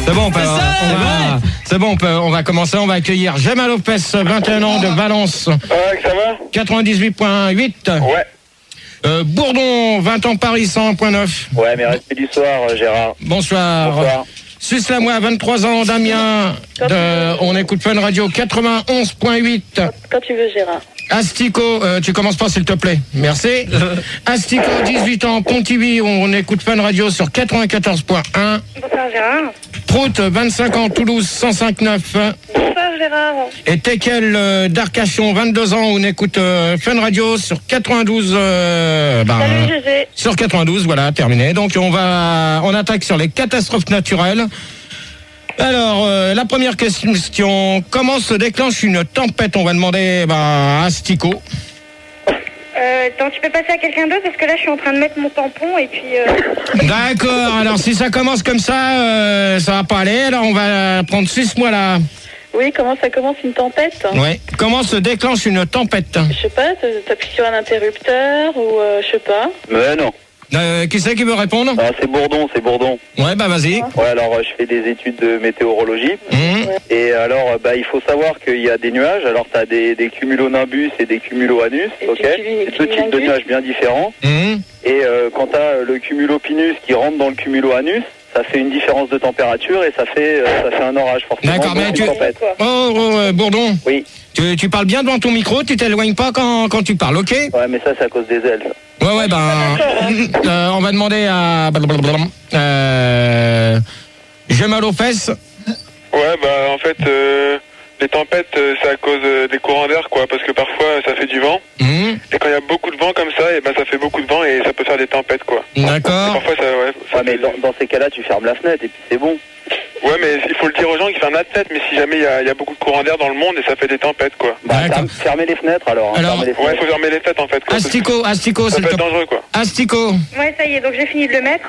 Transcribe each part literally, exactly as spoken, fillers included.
C'est bon, on, peut, C'est ça, on va, c'est bon, on, peut, on va commencer. On va accueillir Gemma Lopez, vingt et un ans, de Valence. Ouais, ça va? quatre-vingt-dix-huit virgule huit. Ouais. Euh, Bourdon, vingt ans, Paris, cent un virgule neuf. Ouais, mais respect du soir, euh, Gérard. Bonsoir. Bonsoir. Suisse-Lamois, vingt-trois ans, Damien. De, on écoute Fun Radio, quatre-vingt-onze virgule huit. Quand tu veux, Gérard. Astico, euh, tu commences pas s'il te plaît. Merci. Astico, dix-huit ans, Pontivy, on écoute Fun Radio sur quatre-vingt-quatorze virgule un. Bonsoir, Gérard. Prout, vingt-cinq ans, Toulouse, cent cinq virgule neuf. Bonsoir, Gérard. Et Tekel euh, d'Arcachon, vingt-deux ans, on écoute euh, Fun Radio sur quatre-vingt-douze. Euh, ben, Salut, Gégé. sur quatre-vingt-douze, voilà, terminé. Donc on va, on attaque sur les catastrophes naturelles. Alors, euh, la première question, comment se déclenche une tempête? On va demander ben, à Astico. Euh, attends, tu peux passer à quelqu'un d'autre parce que là, je suis en train de mettre mon tampon et puis... Euh... D'accord, alors si ça commence comme ça, euh, ça va pas aller. Alors on va prendre six mois là. Oui, comment ça commence une tempête? Ouais. Comment se déclenche une tempête? Je sais pas, t'appuies sur un interrupteur ou euh, je sais pas. Mais non. Euh, qui c'est qui veut répondre? Ah, c'est Bourdon, c'est Bourdon. Ouais, bah vas-y. Ouais, alors euh, je fais des études de météorologie. Mmh. Et alors, euh, bah, il faut savoir qu'il y a des nuages. Alors, tu as des, des cumulonimbus et des cumuloanus. Et Ok. des cumul- C'est deux types de nuages bien différents. Mmh. Et euh, quand tu as le cumulopinus qui rentre dans le cumuloanus, ça fait une différence de température et ça fait, euh, ça fait un orage forcément. D'accord, mais une tu- tempête. Oh, oh, euh, Bourdon. Oui. Tu, tu parles bien devant ton micro, tu t'éloignes pas quand, quand tu parles, ok? Ouais, mais ça, c'est à cause des ailes. Ouais, ouais, ben. euh, on va demander à. Euh. J'ai mal aux fesses. Ouais, bah en fait, euh, les tempêtes, euh, c'est à cause euh, des courants d'air, quoi, parce que parfois ça fait du vent. Mmh. Et quand il y a beaucoup de vent comme ça, et ben ça fait beaucoup de vent et ça peut faire des tempêtes, quoi. Et D'accord. parfois ça, ouais. Ça Ouais, mais fait- dans, dans ces cas-là, tu fermes la fenêtre et puis c'est bon. Ouais, mais il faut le dire aux gens qui ferment la tête, mais si jamais il y, a- il y a beaucoup de courants d'air dans le monde et ça fait des tempêtes, quoi. Bah, D'accord. ferme- fermez les fenêtres alors. hein, Alors- fermez les Ouais, il fenêtres. faut fermer les fenêtres en fait, quoi. parce que Astico, Astico, Ça s'il peut te être plaît. dangereux, quoi. Astico. Ouais, ça y est, donc j'ai fini de le mettre.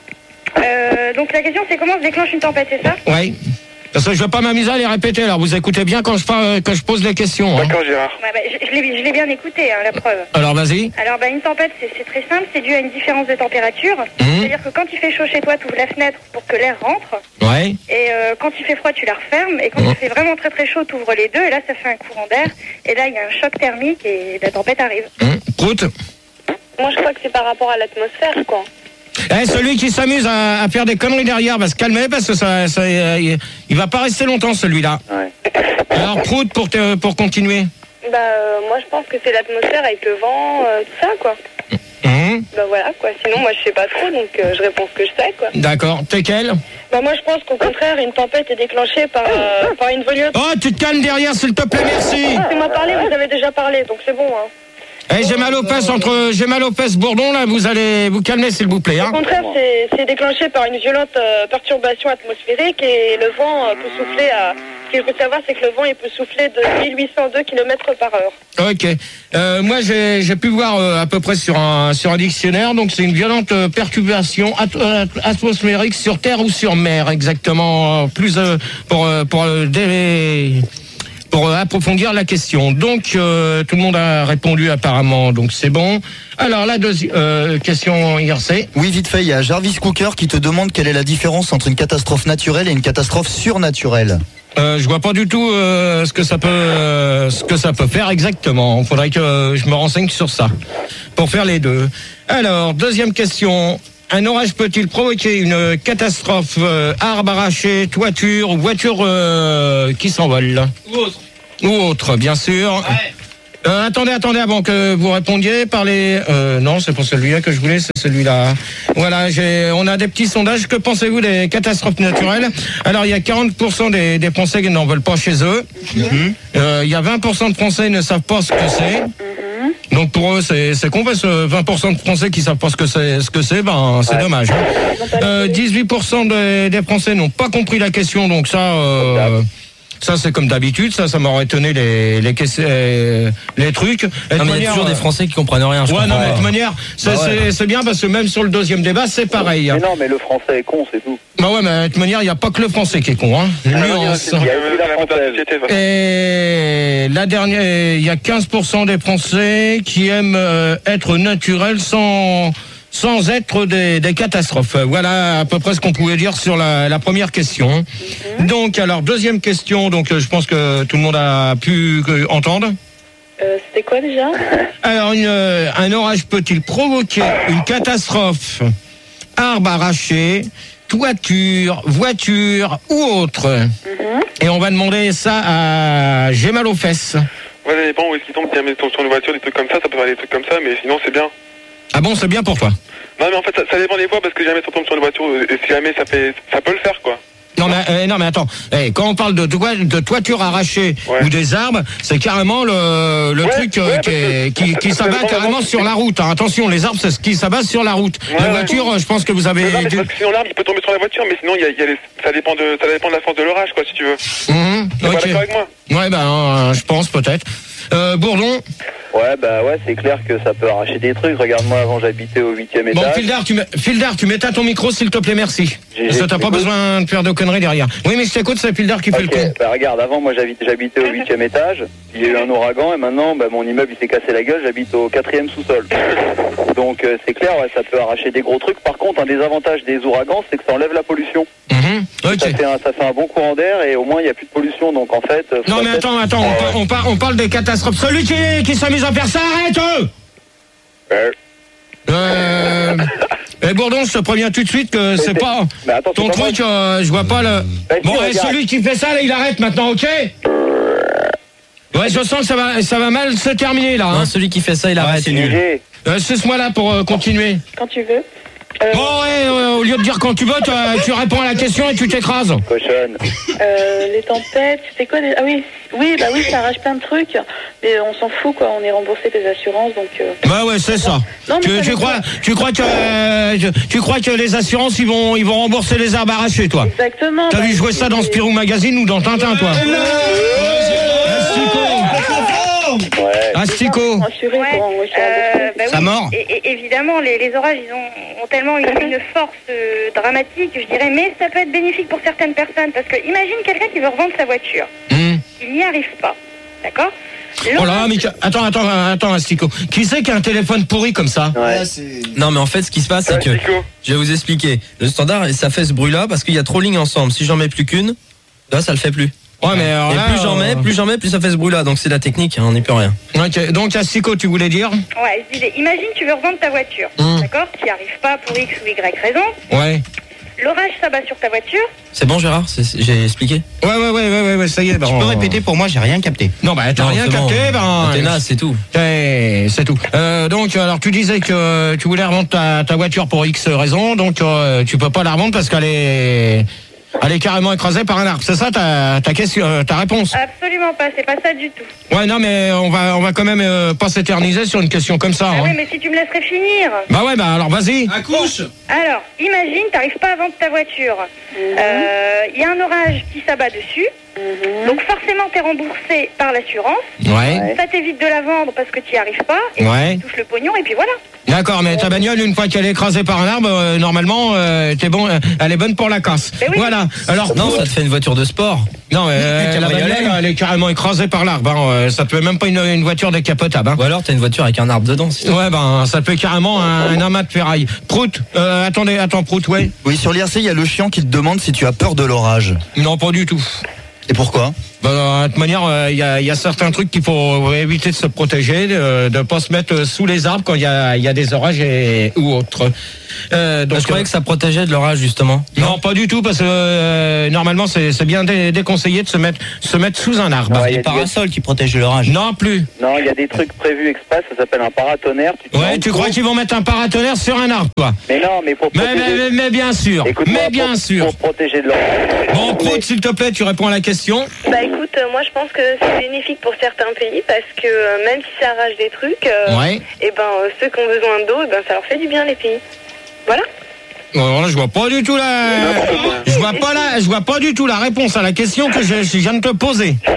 Euh, donc la question, c'est comment se déclenche une tempête, c'est ça? Ouais. Parce que je veux pas m'amuser à les répéter, alors vous écoutez bien quand je, fa- quand je pose les questions. Hein. D'accord, Gérard. Ouais, bah, je, je l'ai je l'ai bien écouté, hein, la preuve. Alors vas-y. Alors, bah, une tempête, c'est c'est très simple, c'est dû à une différence de température. Mmh. C'est-à-dire que quand il fait chaud chez toi, tu ouvres la fenêtre pour que l'air rentre. Ouais. Et euh, quand il fait froid, tu la refermes. Et quand Mmh. il fait vraiment très très chaud, tu ouvres les deux. Et là, ça fait un courant d'air. Et là, il y a un choc thermique et la tempête arrive. Hum. Prout. Moi, je crois que c'est par rapport à l'atmosphère, quoi. Eh, celui qui s'amuse à, à faire des conneries derrière va se calmer parce que ça, ça, euh, il, il va pas rester longtemps celui-là. Ouais. Alors Prout pour, te- pour continuer. Bah, euh, moi, je pense que c'est l'atmosphère avec le vent, euh, tout ça, quoi. Hum. Bah, voilà, quoi. Sinon, moi, je sais pas trop, donc euh, je réponds ce que je sais, quoi. D'accord. T'es quel? Bah, moi, je pense qu'au contraire, une tempête est déclenchée par, euh, par une volume. Oh, tu te calmes derrière s'il te plaît, merci. Laissez-moi parler, vous avez déjà parlé, donc c'est bon, hein. Eh, j'ai mal aux fesses entre j'ai mal aux fesses Bourdon là, vous allez vous calmer s'il vous plaît. Hein. Au contraire, c'est c'est déclenché par une violente euh, perturbation atmosphérique et le vent euh, peut souffler à... Ce qu'il faut savoir, c'est que le vent, il peut souffler de mille huit cent deux kilomètres par heure. Ok. Euh, moi j'ai j'ai pu voir euh, à peu près sur un sur un dictionnaire, donc c'est une violente euh, perturbation at- euh, atmosphérique sur terre ou sur mer exactement. euh, plus euh, pour euh, pour euh, des pour euh, approfondir la question. Donc, euh, tout le monde a répondu apparemment, donc c'est bon. Alors, la deuxième euh, question, I R C. Oui, vite fait, il y a Jarvis Cooker qui te demande quelle est la différence entre une catastrophe naturelle et une catastrophe surnaturelle. Euh, je vois pas du tout euh, ce que ça peut euh, ce que ça peut faire exactement. Il faudrait que euh, je me renseigne sur ça pour faire les deux. Alors, deuxième question. Un orage peut-il provoquer une catastrophe, euh, arbre arraché, toiture ou voiture euh, qui s'envole? Ou autre. Ou autre, bien sûr. Ouais. Euh, attendez, attendez, avant que vous répondiez, parlez... Euh, non, c'est pour celui-là que je voulais, c'est celui-là. Voilà, j'ai, on a des petits sondages. Que pensez-vous des catastrophes naturelles? Alors, il y a quarante pour cent des, des Français qui n'en veulent pas chez eux. Mm-hmm. Euh, il y a vingt pour cent de Français qui ne savent pas ce que c'est. Mm-hmm. Donc, pour eux, c'est, c'est con, parce que vingt pour cent de Français qui savent pas ce que c'est, ce que c'est, ben, c'est ouais. dommage. Hein. Euh, dix-huit pour cent des, des Français n'ont pas compris la question, donc ça... Euh, Ça, c'est comme d'habitude, ça, ça m'aurait étonné les, les, les, les trucs. Non, mais il y a toujours euh... des Français qui comprennent rien, je Ouais, non, mais de toute pas. manière, c'est, bah ouais. c'est, c'est bien parce que même sur le deuxième débat, c'est pareil. Mais non, mais le français est con, c'est tout. Bah ouais, mais de toute manière, il n'y a pas que le français qui est con, hein. Ah, nuance. Il y a aussi la française. Et la dernière, il y a quinze pour cent des Français qui aiment euh, être naturels sans, sans être des, des catastrophes. Voilà à peu près ce qu'on pouvait dire sur la, la première question. Mm-hmm. Donc, alors, deuxième question, donc je pense que tout le monde a pu euh, entendre. Euh, c'était quoi déjà? Alors, une, euh, un orage peut-il provoquer une catastrophe? Arbre arraché, toiture, voiture ou autre. Mm-hmm. Et on va demander ça à J'ai mal aux fesses. Ouais, ça dépend où est-ce qu'il tombe. Si jamais il tombe sur une voiture, des trucs comme ça, ça peut faire des trucs comme ça, mais sinon c'est bien. Ah bon, c'est bien pour toi? Non, mais en fait, ça, ça dépend des fois, parce que jamais ça tombe sur une voiture, et si jamais ça fait, ça peut le faire, quoi. Non mais, euh, non mais attends, hey, quand on parle de, de, de toiture arrachée ouais. ou des arbres, c'est carrément le, le ouais, truc euh, ouais, qui, qui, qui s'abat carrément sur la route. Hein. Attention, les arbres c'est ce qui s'abatte sur la route. Ouais, la voiture, ouais. je pense que vous avez... Non, mais parce que sinon l'arbre il peut tomber sur la voiture, mais sinon il y a, il y a les, ça, dépend de, ça dépend de la force de l'orage, quoi, si tu veux. Mmh, T'es okay. pas d'accord avec moi? Ouais, ben euh, je pense peut-être. Euh, Bourdon? Ouais, bah ouais, c'est clair que ça peut arracher des trucs. Regarde-moi, avant j'habitais au huitième étage. Bon, Fildar, tu, Fildar, tu m'éteins ton micro s'il te plaît, merci. J'ai, Parce que t'as pas besoin de faire de conneries derrière. Oui, mais je t'écoute, c'est Fildar qui okay, fait le coup. Bah regarde, avant moi j'habitais, j'habitais au huitième étage. Il y a eu un ouragan et maintenant bah, mon immeuble il s'est cassé la gueule. J'habite au quatrième sous-sol. Donc euh, c'est clair, ouais, ça peut arracher des gros trucs. Par contre, un des avantages des ouragans, c'est que ça enlève la pollution. Mmh, okay. ça, fait un, ça fait un bon courant d'air et au moins il n'y a plus de pollution. Donc en fait. Non mais attends, attends, on, par, on, par, on parle des catastrophes. Celui qui, qui s'amuse à faire ça, arrête eux euh... Euh... Eh Bourdon, je te préviens tout de suite que c'est, c'est pas attends, ton c'est pas truc, euh, je vois pas le... Bah, bon, si, et celui qui fait ça, là, il arrête maintenant, ok? Ouais, je sens que ça va, ça va mal se terminer, là. Hein. Non, celui qui fait ça, il arrête. Ouais, c'est nul. Euh, Cesse-moi là pour euh, continuer. Quand tu veux. Euh... Bon, ouais, euh, au lieu de dire quand tu veux, tu réponds à la question et tu t'écrases. Cochonne. Euh, les tempêtes, c'était quoi les... Ah oui, oui, bah oui, ça arrache plein de trucs. Mais on s'en fout, quoi. On est remboursé des assurances, donc. Euh... Bah ouais, c'est ça. Non, tu, tu crois, tu crois que, euh, tu crois que les assurances, ils vont, ils vont rembourser les arbres arrachés, toi? Exactement. T'as bah, vu jouer ça dans Spirou Magazine ou dans Tintin, toi? Ouais. Astico. Ouais. Euh, bah ça oui. mort. Et, et, évidemment, les, les orages, ils ont, ont tellement une, une force euh, dramatique, je dirais, mais ça peut être bénéfique pour certaines personnes, parce que imagine quelqu'un qui veut revendre sa voiture. Mmh. Il n'y arrive pas, d'accord? Oh là, mais attends, attends, attends, Astico. Qui c'est qui a un téléphone pourri comme ça? Ouais, c'est... Non, mais en fait, ce qui se passe, c'est que je vais vous expliquer. Le standard, ça fait ce bruit-là parce qu'il y a trop de lignes ensemble. Si j'en mets plus qu'une, là, ça le fait plus. Ouais, mais alors et là, plus j'en mets, plus j'en mets, plus ça fait ce bruit-là. Donc c'est la technique, hein, on n'y peut rien. Ok, donc Astico, tu voulais dire? Ouais, je disais, imagine tu veux revendre ta voiture, mmh. d'accord? Tu n'y arrives pas pour X ou Y raison. Ouais. L'orage s'abat sur ta voiture. C'est bon, Gérard, c'est, c'est, j'ai expliqué. Ouais, ouais, ouais, ouais, ouais, ça y est. Bah, tu on... peux répéter pour moi, j'ai rien capté. Non, bah t'as non, rien capté, bon. ben. T'es naze, c'est tout. C'est, c'est tout. Euh, donc, alors tu disais que tu voulais revendre ta, ta voiture pour X raison, donc euh, tu peux pas la revendre parce qu'elle est. Elle est carrément écrasée par un arbre. C'est ça ta, ta question, ta réponse? Absolument pas, c'est pas ça du tout. Ouais, non, mais on va, on va quand même euh, pas s'éterniser sur une question comme ça. Ah hein. oui, mais si tu me laisserais finir. Bah ouais, bah alors vas-y. Accouche. Alors, imagine, t'arrives pas à vendre ta voiture. Il mm-hmm. euh, y a un orage qui s'abat dessus. Mm-hmm. Donc forcément, t'es remboursé par l'assurance. Ouais. Ça t'évite de la vendre parce que t'y arrives pas. Et ouais. tu touches le pognon et puis voilà. D'accord, mais ta bagnole, une fois qu'elle est écrasée par un arbre, euh, normalement, euh, t'es bon, euh, elle est bonne pour la casse. Oui. Voilà. Alors non, ça te fait une voiture de sport. Non, euh, la bagnole, elle est carrément écrasée par l'arbre. Hein. Ça te fait même pas une, une voiture décapotable. Hein. Ou alors t'as une voiture avec un arbre dedans. Si ouais, ben ça te fait carrément un, un amas de ferraille. Prout, euh, attendez, attends, Prout, ouais. Oui, sur l'I R C, il y a le chien qui te demande si tu as peur de l'orage. Non, pas du tout. Et pourquoi? Bah, de toute manière, il euh, y, y a certains trucs qu'il faut éviter de se protéger, de ne pas se mettre sous les arbres quand il y a, y a des orages et, ou autres. Euh, donc je croyais euh, que ça protégeait de l'orage justement. Non, non pas du tout, parce que euh, normalement c'est, c'est bien dé- déconseillé de se mettre, se mettre sous un arbre. Il y a des parasols qui protègent de l'orage. Non plus. Non, il y a des trucs prévus express, ça s'appelle un paratonnerre. Tu ouais, tu crois qu'ils vont mettre un paratonnerre sur un arbre, toi? Mais non, mais pour protéger... Mais, mais, mais bien sûr. Écoute-moi, mais bien pour, sûr. Pour protéger de l'orage. Bon, Prout, mais... s'il te plaît, tu réponds à la question. Bah écoute, euh, moi je pense que c'est bénéfique pour certains pays parce que euh, même si ça arrache des trucs, euh, ouais. et ben euh, ceux qui ont besoin d'eau, ben ça leur fait du bien les pays. Voilà. Alors là, je vois pas du tout la, je vois pas la, je vois pas du tout la réponse à la question que je, je viens de te poser.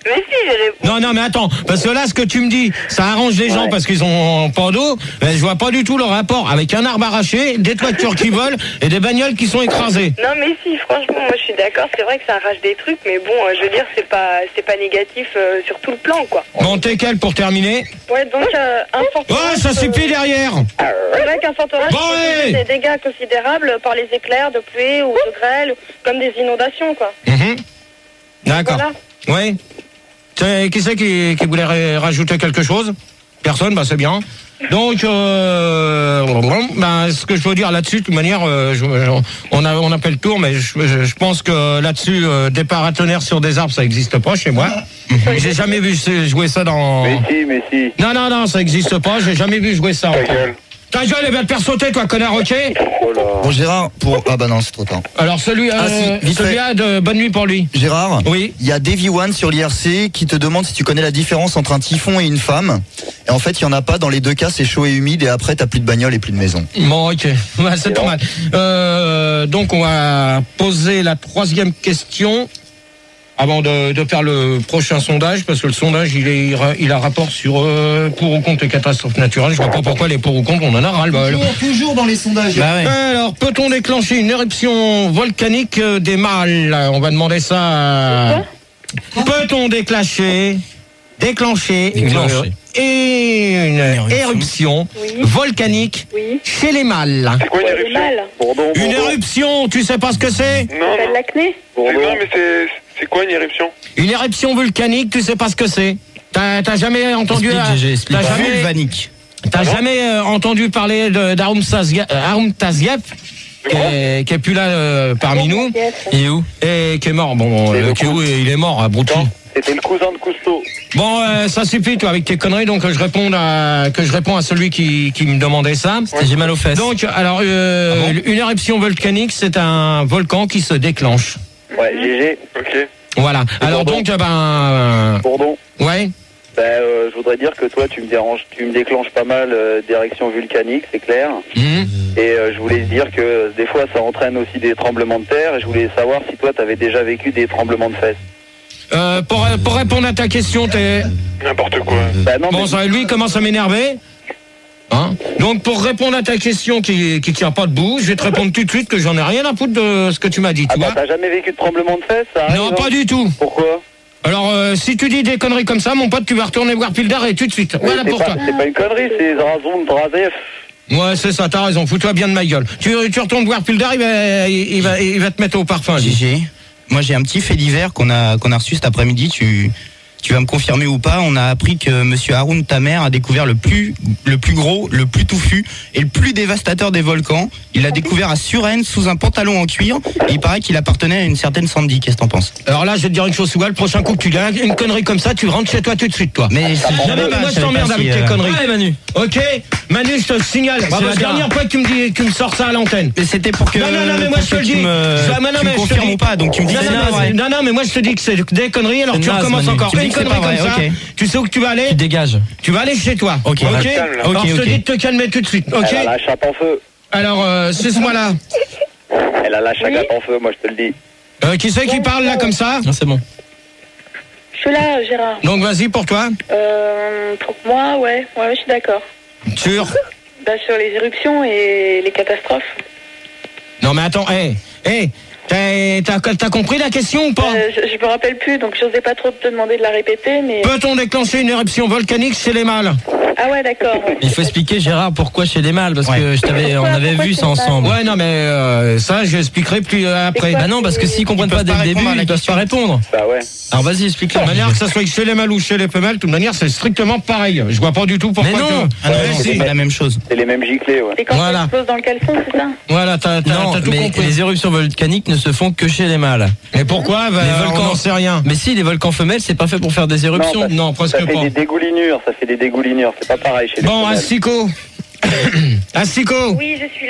Mais si, j'ai répondu. Non, non, mais attends, parce que là, ce que tu me dis, ça arrange les gens Ouais. parce qu'ils ont pas d'eau, mais je vois pas du tout le rapport avec un arbre arraché, des toitures qui volent et des bagnoles qui sont écrasées. Non, mais si, franchement, moi je suis d'accord. C'est vrai que ça arrache des trucs, mais bon, euh, je veux dire, c'est pas, c'est pas négatif euh, sur tout le plan, quoi. Bon, t'es quel pour terminer? Ouais, donc euh, un fort Oh, orage, ça euh, suffit derrière. C'est vrai qu'un fort orage Bon, peut ouais. causer des dégâts considérables par les éclairs de pluie ou de grêle, comme des inondations, quoi. Mhm. D'accord. Voilà. Oui. C'est- Qui c'est qui, qui voulait ra- rajouter quelque chose? Personne, bah c'est bien. Donc, euh, bah, ce que je veux dire là-dessus, de toute manière, euh, je- on a on a fait le tour, mais je, je- je pense que là-dessus, euh, des paratonnerres sur des arbres, ça n'existe pas chez moi. J'ai jamais vu ce- jouer ça dans. Mais si, mais si. Non, non, non, ça n'existe pas. J'ai jamais vu jouer ça. Ta gueule. Ta gueule, elle va te faire sauter, toi, connard, ok? Oh là. Bon, Gérard, pour. Ah bah non, c'est trop tard. Alors, celui, Ah, euh, si, vite fait. celui-là, de bonne nuit pour lui. Gérard, Oui. il y a Davy One sur l'I R C qui te demande si tu connais la différence entre un typhon et une femme. Et en fait, il y en a pas. Dans les deux cas, c'est chaud et humide. Et après, t'as plus de bagnole et plus de maison. Bon, ok. Ouais, c'est pas mal. Euh, donc, on va poser la troisième question avant de, de faire le prochain sondage, parce que le sondage, il, est, il a rapport sur euh, pour ou contre les catastrophes naturelles. Je vois pas pourquoi les pour ou contre, on en a ras-le-bol. Toujours, toujours dans les sondages. Bah ouais. Alors, peut-on déclencher une éruption volcanique euh, des mâles? On va demander ça à... Peut-on déclencher, déclencher, Déclencher. une, et une éruption. éruption Oui. volcanique Oui. chez les mâles? C'est quoi une Ouais, éruption? mal. Bourdon, Une Bourdon. éruption, tu sais pas ce que c'est? Non, Ça non. fait de l'acné. C'est- Bourdon. Non, mais c'est c'est quoi une éruption? Une éruption volcanique, tu sais pas ce que c'est? T'as t'as jamais entendu... Explique, euh, G G, explique. T'as jamais, Vulvanique. t'as jamais euh, entendu parler de- d'Arum Tazieff, euh, Arum Tazieff, qui est, qui est plus là euh, parmi nous, Il est où? et qui est mort. Bon, bon, C'est le le qui est coup. où, il est mort à Brouty. Non, c'était le cousin de Cousteau. Bon, euh, ça suffit, toi, avec tes conneries, donc euh, je réponds à, que je réponds à celui qui, qui me demandait ça. C'était J'ai mal aux fesses. Donc, alors, euh, Ah bon une éruption volcanique, c'est un volcan qui se déclenche. Ouais, G G. Ok. Voilà. Alors Bourdon. donc, euh, ben, euh, Bourdon. ouais. Ben, euh, je voudrais dire que toi, tu me déranges, tu me déclenches pas mal euh, d'érections volcaniques, c'est clair. Mhm. Et euh, je voulais dire que euh, des fois, ça entraîne aussi des tremblements de terre. Et je voulais savoir si toi, t'avais déjà vécu des tremblements de fesses. Euh, pour, pour répondre à ta question, t'es... N'importe quoi. Bah non, Bon, mais ça, lui, il commence à m'énerver. Hein? Donc, pour répondre à ta question qui qui tient pas debout, je vais te répondre tout de suite que j'en ai rien à foutre de ce que tu m'as dit, ah tu bah, vois. t'as jamais vécu de tremblement de fesses, ça arrive, Non, hein pas du tout. Pourquoi? Alors, euh, si tu dis des conneries comme ça, mon pote, tu vas retourner voir Pilder et tout de suite. Mais Voilà c'est pour pas, toi. c'est pas une connerie, c'est Razon Drazef. Ouais, c'est ça, t'as raison, fous-toi bien de ma gueule. Tu, tu retournes voir Pilder, il va, il, il va, il va te mettre au parfum. lui. G G, moi j'ai un petit fait divers qu'on a qu'on a reçu cet après-midi. Tu tu vas me confirmer ou pas. On a appris que Monsieur Haroun Tamer a découvert le plus le plus gros, le plus touffu et le plus dévastateur des volcans. Il l'a découvert à Suresnes sous un pantalon en cuir. Et il paraît qu'il appartenait à une certaine Sandy. Qu'est-ce que t'en penses? Alors là, je vais te dire une chose, Sougal, le prochain coup que tu gagnes, une connerie comme ça, tu rentres chez toi tout de suite, toi. Mais je Non, non, mais moi je t'emmerde avec tes conneries. Ouais, Manu. Ok, Manu, je te signale. C'est Bravo, la Gérard. dernière fois que tu me dis, que tu me sors ça à l'antenne. Mais c'était pour que, Non, non, non, mais moi pour je te que le tu dis. me, Je- mais non, tu mais me je te confirmes dis. ou pas. Donc tu me dis Non, c'est non, pas mais- vrai. non, non, mais moi je te dis que c'est des conneries, alors C'est tu naze, recommences Manu. encore. Tu me dis Une que c'est connerie pas comme vrai, ça, ok. tu sais où tu vas aller? Tu dégages. Tu vas aller chez toi. Ok. Ok. Calme, là. Alors Ok, je te ok. dis de te calmer tout de suite. Ok. Elle a la chape en feu. Alors, euh, suce-moi là. Elle a la chape en feu, moi je te le dis. Euh, qui c'est qui parle là comme ça? Non, c'est bon. Je suis là, Gérard. Donc vas-y pour toi. Euh, pour moi, ouais, ouais, je suis d'accord. Sûr. Bah, sur les éruptions et les catastrophes. Non mais attends, hé, hé, t'as t'as- t'as compris la question ou pas? Euh, je, je me rappelle plus, donc j'osais pas trop te demander de la répéter, mais... Peut-on déclencher une éruption volcanique chez les mâles? Ah ouais, d'accord. Il faut expliquer, Gérard, pourquoi chez les mâles, parce que je t'avais, on Pourquoi- avait pourquoi vu chez ça les mâles ensemble. Ouais, non mais euh, ça je expliquerai plus euh, après. C'est quoi Bah non, parce que s'ils comprennent Ils pas peuvent dès le pas début, répondre à la ils peuvent pas répondre. Bah ouais. Alors vas-y, De explique-leur. toute manière, que ça soit chez les mâles ou chez les femelles, de toute manière, c'est strictement pareil. Je vois pas du tout pourquoi. Mais non. que- Ah non, Ouais, non, c'est c'est des- pas la même chose. C'est les mêmes giclées, ouais. Et quand Voilà. ça explose dans le caleçon, c'est ça? Voilà, t'as t'as- Non, t'as tout mais compris. les éruptions volcaniques ne se font que chez les mâles. Mais pourquoi bah, Les on volcans- n'en sait rien. Mais si, les volcans femelles, c'est pas fait pour faire des éruptions. ça- Non, presque Ça fait pas. des dégoulinures, ça fait des dégoulinures. C'est pas pareil chez les Bon, femelles. Astico. Astico. Oui, je suis là.